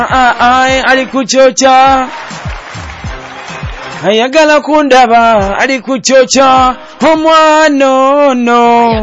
alikuchocha ayagala kundaba alikuchocha omwana no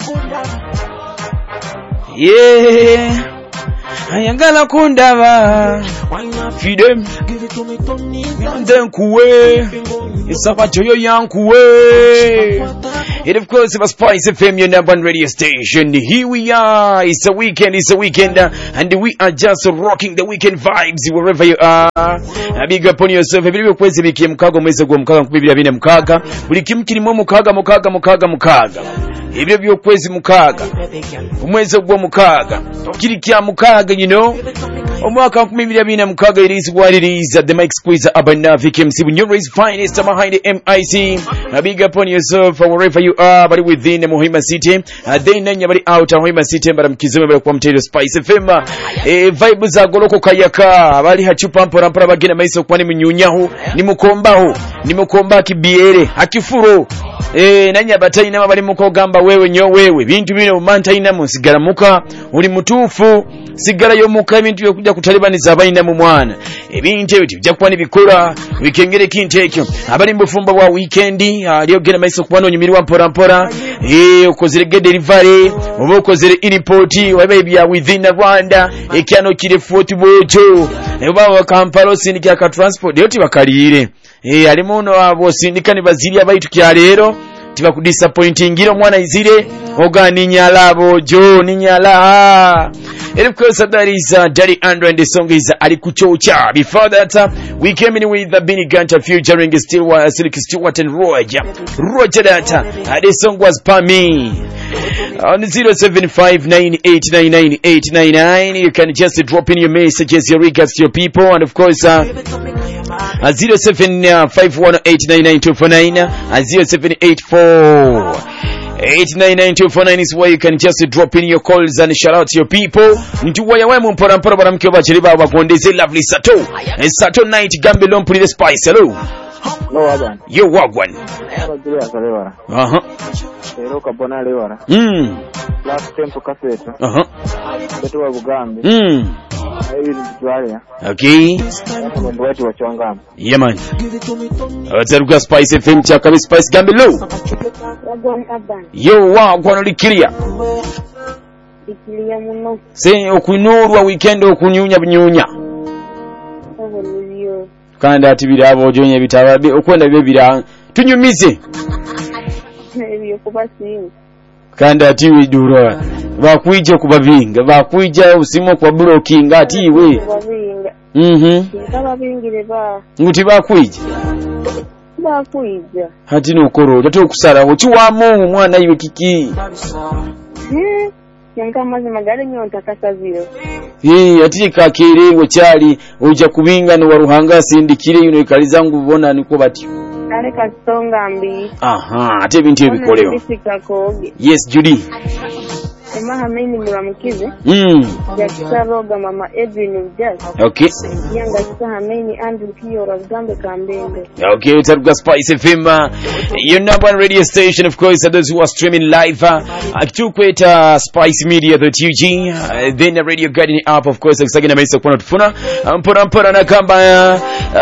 yeah ayagala kundaba fidem then kuwe isabato yo yankuwe. It of course was Spice FM, your number one radio station. Here we are. It's a weekend, and we are just rocking the weekend vibes wherever you are. Big up on yourself. Every week kwezi biki mukaga mwezi gwa mukaga nkubibira bine mukaga. Buli kimu kirimo mukaga. Ebyo byo kwezi mukaga. Omwezi gwa mukaga. Kiri kya mukaga, you know. Omwaka 2024 it is what it is. The Mike Squeezer Urban Navik MC Bunyuri's finest behind the MIC. Big up on yourself wherever you are, but within the Muhima City. Then nanya bali out of Muhima City, but mkizeme bali kwa mtejo Spice FM. Vibe za goloko kayaka. Bali hachupa mpora bagina maiso kwani mnyunyahu. Nimukomba kibiere. Hakifuro. Nanya batayi nama bali mukogamba wewe nyo wewe. Bintu bino manta inamu sigara muka. Uli mutufu. Sigara yomuka bintu byokuja kutalibaniza abayina mu mwana. Ebintu ebyo byakuba nibikora wikengere kintekyo. Abali mbufumba bwa weekendi aliyogera maiso kubano nyumirwa mpora. Okozere delivery, oba okozere import, waba bya within Rwanda, ekyano kire Fort Bojo. Oba wakampalo sindika ka transport yoti bakalire. Alimu no abo sindika ni baziri abayitu kya lero. Tiba ku disappointing ngiro mwana izire oga ninyala bojo ninyala. And of course that is Daddy Andrew, and the song is Alikuchocha. Before that we came in with the Benny Gunter featuring Silk Stewart and Roger that the song was Pami on 0759899899. You can just drop in your messages, your regards to your people, and of course 0751899249 0784899249 is where you can just drop in your calls and shout out to your people. Ntuwaya wemu mpora baramkyo bachiri baba kondeze lovely Sato night gambe lompuri the Spice. Hello. No wagwan. Yo wagwan. Ero kabona lewara. Last tempo kaseto. Beto wa bugambe. Okay. Watu wachongama. Yeah man. Ataruka Spice FM chaka Spice gambe low. Yo wagwan likiria. Ikilia muno. Se okuinurwa weekend okunyunya bunyunya. Kandi ati birabo jonye bitababe okwenda bibira tunyumize. Ebyo kubasinga. Kandi ati widura bakwije kubavinga bakwija usimo kwa blocking ati iwe. Kababingire ba. Nguti bakwije. Bakwije. Hati nokoro tate okusala okiwamo mwana iwe kiki. Yanka maze magari nyonta kasaziro. Ati kakere ngo cyali uja kubinga no waruhanga sindikire yuno ikalizangu ubona niko bati. Ale kasonga mbi. Ate bintu ebikolewa. Yes Judy. Ema hameni muramukize. Yakisaroga mama Edwin Ujaz. Okay. Yanga kisa hameni Andrew Kiyo Razgambe Kambende. Okay, Taruga Spice FM, your number one radio station, of course, those who are streaming live. Akitukweta spicemedia.ug, then the radio guiding app, of course, akisagina maisa kwa tufuna. Mpora na kamba,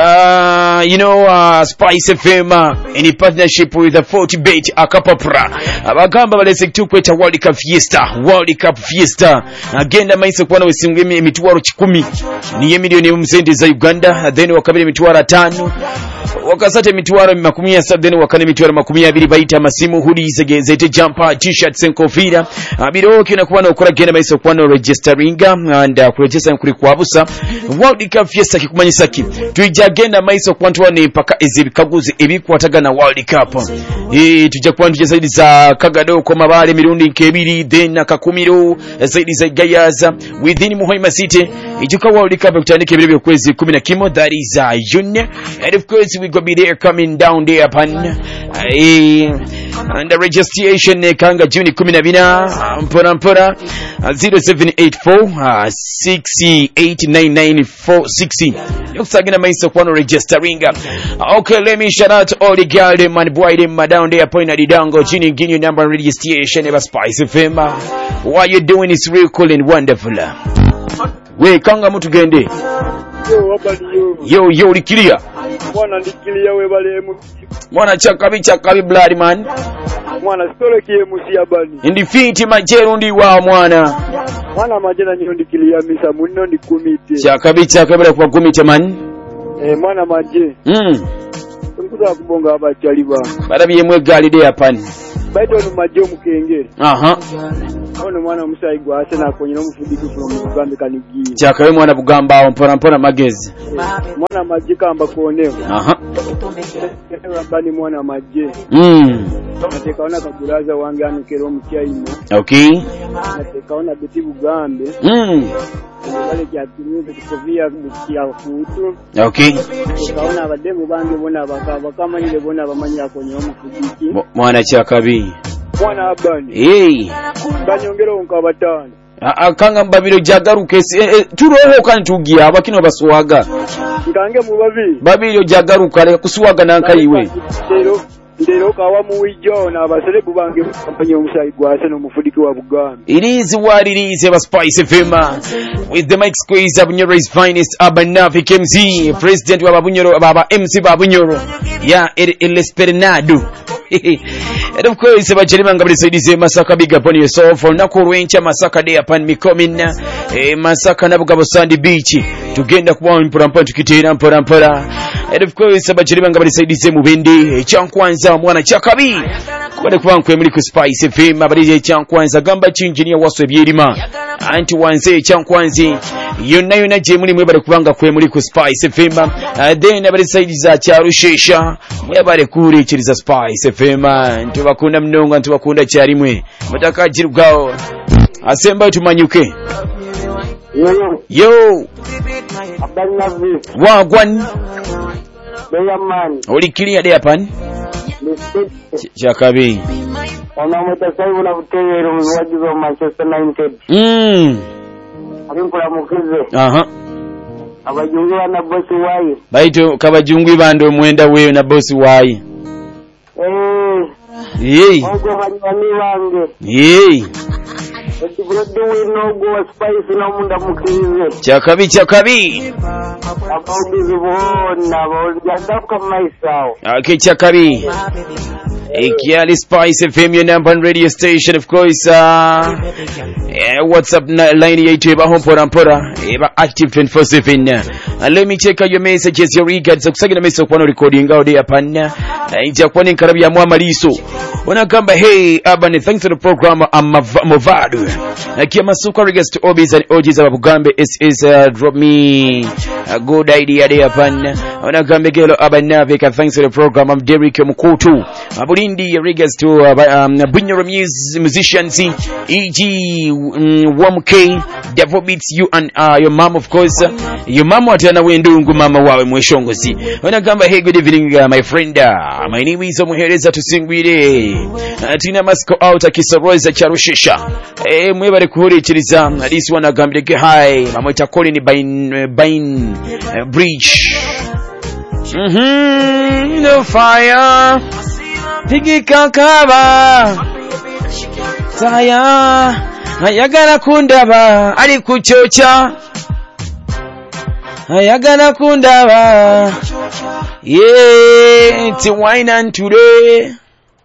Spice FM, in partnership with the 40-bait Akapapra. Abagamba balese akitukweta World Cup Fiesta. Agenda maisa kwa wesingemi mitwaro 10. Niye milioni msende za Uganda, then wakabili mitwaro 5. Wakasate mitwaro 10, then wakane mitwaro 20 baita masimu hudi zete jumper t-shirts and kofira. Biroki na kuwana ukora genda maisa kwa registeringa and kuregister kuri kwabusa. World Cup Fiesta kikumanyisaki. Tuija agenda maisa kwa ntuwane mpaka ezibikaguzi ebikwataga na World Cup. Tujja kwa ntuja zaidi za Kagado kwa mabale mirundi nkebiri, then akakumiro zaidi za Gayaza within Muhima City. Ijuka World Cup kutandika ebiro kwezi 11, that is June, and of course we gonna be there coming down there upon and the registration kanga June 12 mpora 0784 689946 yokusagina maisa kwa registering. Okay, let me shout out all the girl them and boy them down there point at the dango chini gini number radio station ever Spice FM. What you doing is real cool and wonderful. We kanga mutugende. Yo ulikilia. Mwana ndikilia we balemu. Mwana chakabi blood man. Mwana sitole kie musia bani. Indifiti majeru ndi wa mwana. Mwana majena nyo ndikilia misa muno ndikumite. Chakabi kwa kumite man. Mwana maje. Nkuza kubonga abachali ba. Barabiye mwe gali de yapani. Baito no maje omukenge. Ono mwana musayi gwase nakonyera omufudiki from Uganda kanigi. Chakabe mwana bugamba mpona magezi. Mwana maje kamba kuonewa. Bani mwana maje. Natekaona kabulaza wange anukero muchaina. Okay. Natekaona beti bugambe. Wale kyatimize kukovia mukia futu. Okay. Natekaona abademu bange bona bakaba kama nile bona bamanya konyera omufudiki. Mwana chakabi. Mwana abani. Banyongera onkabatana. Kanga mbabiro jagaruke turoho kantugia abakino baswaga. Ngange mu babiro jagaruka le kuswaga nankayiwe. Ndero kawa mu wijo na abaselebu bange kampanya omusayi gwase no mufudiki wa Buganda. It is what it is, a Spice FM with the mic squeeze of Bunyoro's finest Abanafi KMZ, president wa Bunyoro baba MC Babunyoro. Ya el Esperanado. And of course, Bajima Ngabri Saidize Masaka big upon yourself for Nakurwencha Masaka day upon me coming Masaka Nabugabo Sandy Beach to get the one Purampa to Kitana Purampara. And of course, Bajima Ngabri Saidize Mubindi, Chankwanza, Mwana Chakabi. Kwa kwa kwemliko Spice FM abadije Chankwanza gamba chinjinia waswe byirima. Anti wanze Chankwanzi yonna jemuli mwebale kubanga kwemliko Spice FM. Then abadije Saidiza Charushesha mwebale kuri kiriza Spice FM. Ntubakunda mnonga ntubakunda charimwe mutaka jirugao asemba tumanyuke. Yo Abanavi wagwan Beyaman ulikilia de hapan Chakabi ona mutasaibu na buteyero mwajizo Manchester United alimpula mukize abajungu na boss wayi baito kabajungu bando mwenda wewe na boss wayi ogo banyani wange Etibrode wino go Spice na munda mukize Chakabi abaudizi bona bajadaka maisao Chakabi Kiali Spice FM, your number one radio station, of course. WhatsApp line 8 home pora active 24/7. Let me check out your messages, your regards. Kusagina message kwa recording out there pana. Itakuwa ni karabi ya Mwamaliso. Wanakamba hey Abane, thanks to the program Movado. Kia Masuka regards to Obis and OGs of Bugambe is drop me a good idea there pana. Wanakamba gelo Abanavika, thanks to the program Derek Mukutu. Abulindi regards to Bunyoro musicians E.G. 1K Devil Beats you and your mom, of course. Your mom watana wendungu mama wawe mweshongozi. Wanagamba hey good evening my friend. My name is Omuhereza to sing with Tina Masko out Kisoroza Charushesha. Mwebare kuhuri chiriza. This one agambireke hi. Mamweta koli ni Bain Bridge. No fire. Pigi kakaba Saya Ayagana kundaba Ali kuchocha Ayagana kundaba Yeah, it's wine and today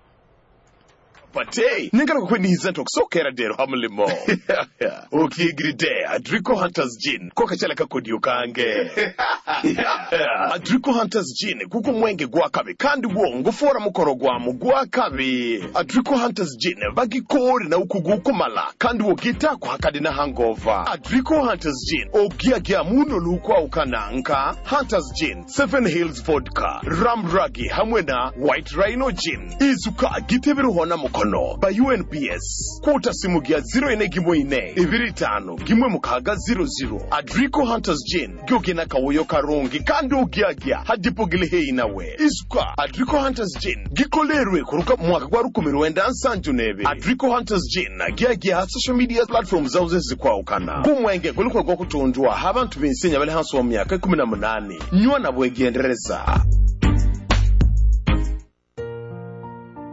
Pate, ningana kukweniza ntokusokera dero hamulimo. Ukigride, Adrico Hunters Gin, kwa kachala kakodiyo kange. Adrico Hunters Gin, kuko mwenge gwakabe, kandi wongo fora mukoro gwamu gwakabe. Adrico Hunters Gin, bagi kori na ukuguko mala, kandi wogita kwa hakadi na hangover. Adrico Hunters Gin, ogia muno lukwa ukananka. Hunters Gin, 7 Hills Vodka, Ram Ragi, hamwena, White Rhino Gin. Izuka, gitebiru hona mukono. By UNPS Quota simugia 0 Iviritano Gimwe mukaga 00 Adrico Hunters Gin Gyogena kawoyo karongi Kando giagia Hadipogile hei nawe Isuka Adrico Hunters Gin Gikolerwe kuruka mwaka kwa rukumiruenda Ansanju nebe Adrico Hunters Gin Giagia social media platforms zauze zikwa ukana Kumwenge kulukwa kwa kutundua Habantu binsenya wale hansu wa miaka 18 Nyua na bwegi endereza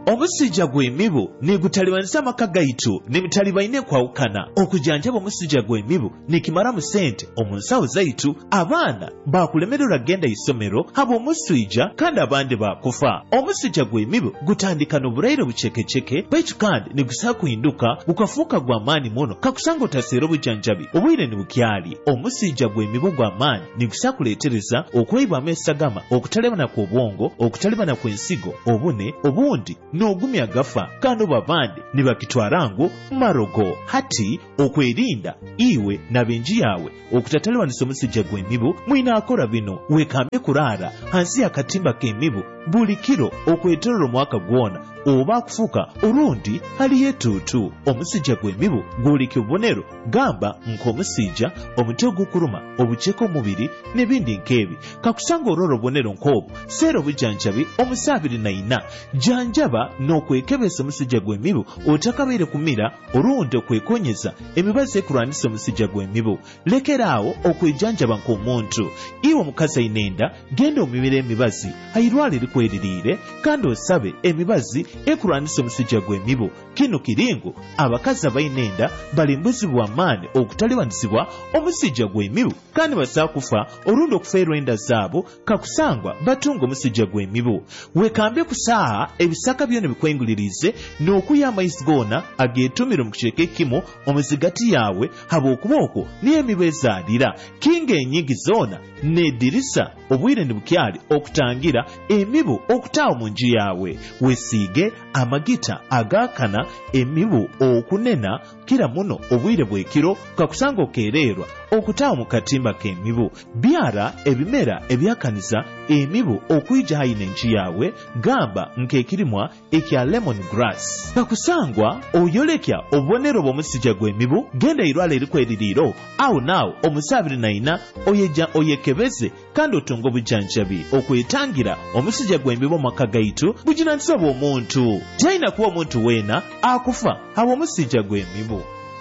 Omusujja gw'emibu ne gutalibanisa amaka gaitu ne mitalibaine kwawukana. Okujanjaba omusujja gw'emibu ne kimala mu ssente omu nsawo zaitu. Abaana bakulemererwa genda isomero haba omusujja kandi abandi bakufa. Omusujja gw'emibu gutandika n'obulwaire bucekeceke baitu kandi ne gusaa kuhinduka gukafuuka gwa maani muno kakusanga otaseera obujanjabi obwire ne bukyali. Omusujja gw'emibu gwa maani ne gusaa kuleetereza okweyibwamu esagama, okutalebana kw'obwongo, okutalebana kw'ensigo, obune obundi n'ogumya gafa kandi abandi ne bakitwala ngu marogo. Hati okwerinda iwe n'abenji yawe okutatalebanisa omusujja gw'emibu mwina akola bino. Weekambye kulaara hansi y'akatimba k'emibu buli kiro okwetolera omwaka gwona oba akufuuka olundi haliyo etuutu. Omusujja gw'emibu guulika obubonero gamba nk'omusujja, omuti ogukuluma, obuceeko omubiri n'ebindi nk'ebi. Kakusanga olwora obubonero nk'obwo seera obujanjabi omusa 24. Janjaba n'okwekebeza omusujja gw'emibu otakabaire kumira olundi okwekonyeza emibazi ekulwanisa omusujja gw'emibu. Lekeraawo okwejanjaba nk'omuntu. Iwe omukazi ayina enda genda omibira emibazi ayirwala erikweririire kandi osabe emibazi ekulwanisa omusujja gw'emibu. Kino kiringo abakazi abayina enda balimbuzibwa amaani okutalibanisibwa omusujja gw'emibu kandi basaa kufa olundi okufeerwa enda zaabo kakusangwa batunga omusujja gw'emibu. Weekambye ku saaha ebisaka byona bikwengulirize n'okuya amaizi goona ageetumire mu kicweka ekimu omuzigati yawe haba okuba okwo niyo emibu ezaalira. Kinga enyingi zoona n'eddirisa obwire ne bukyali okutangira emibu okutaawa mu nju yawe. Weesiige amagita agaakana emibu okunena kira muno obwire bw'ekiro kakusanga okeererwa okutaawa mu katimba k'emibu. Byara ebimera ebyakaniza emibu okuyija hayina enju yawe gamba nk'ekirimwa ekya lemon grass. Kakusangwa oyolekya obubonero bw'omusujja gw'emibu genda irwala erikweririiro awo naawo omusa 24 oyekebeze kandi otunga obujanjabi okwetangira omusujja gw'emibu mu maka gaitu buginaanisa bw'omuntu. Talina kuba omuntu weena akufa haba omusujja gw'emibu.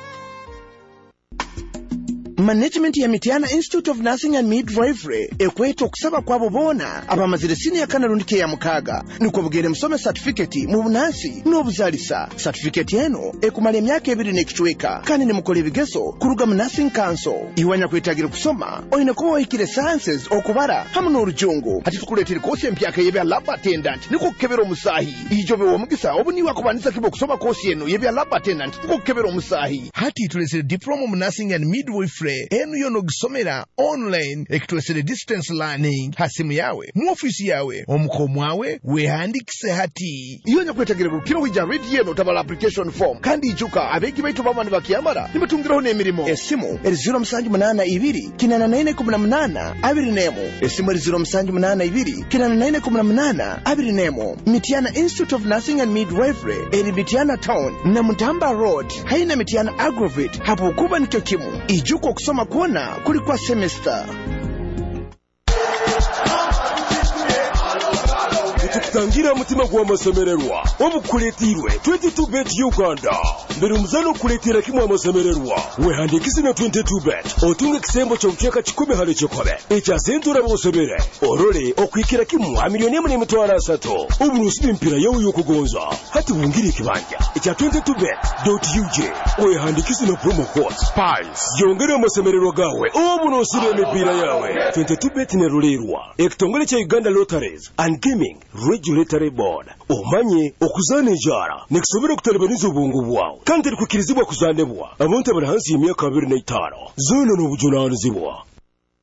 Management ya Mityana Institute of Nursing and Midwifery ekweta okusaba kwabo boona abamazire senior kanalundi ya mukaaga nuko bugere musome certificate mu bunansi n'obuzalisa. Certificate eno ekumala emyaka 2 n'ekichweka kandi ne mukola ebigezo kuruga mu Nursing Council. Iwanya kwetagira kusoma oyina kuba wahikire sciences okubara hamu n'orujungu. Hati tukuleetera kosi empyaka y'ebya lab attendant niko kukebera omusahi. Ijo bewo omugisa obuniwa kubanisa kibo kusoma kosi eno y'ebya lab attendant niko kukebera omusahi. Hati tulesere diploma mu Nursing and Midwifery enu yono gisomera online ekitwesere distance learning hasimu yawe mu ofisi yawe omukomwawe wehandikise hati. Iyonya kwetagira kukiro wija read yeno tabala application form kandi ijuka abegi baitu babandi bakiyamara nibatungiraho n'emirimo. Esimu 0782 kinana abiri nemo. Esimu 0782 kinana abiri nemo. Mityana Institute of Nursing and Midwifery eri Mityana Town na Mutamba Road haina Mityana Aggravate hapo kuba nikyo kimu. Ijuko kusoma kuona kulikuwa semester. Tukutangira mutima gwa masemererwa obukuletirwe 22 bet Uganda mbere umuzano kuletira kimwe amasemererwa wehandikise na 22 bet otunga kisembo cyo kucheka 10 hali cyokobe echa sentura bosebere orole okwikira kimwe $1,300,000 uburusi mpira yawe yokugonza hati bungiri kibanja echa 22bet.uj wehandikise na promo code SPICE yongera amasemererwa gawe obunosire emipira yawe. 22 bet ne rolerwa ekitongole cha Uganda Lotteries and Gaming Regulatory Board. Omanye okuzana ejara nekisobera kutalibaniza obwongo bwawe kandi kukirizibwa kuzanebwa abantu bari hansi y'emyaka 25 zona n'obujunaanizibwa.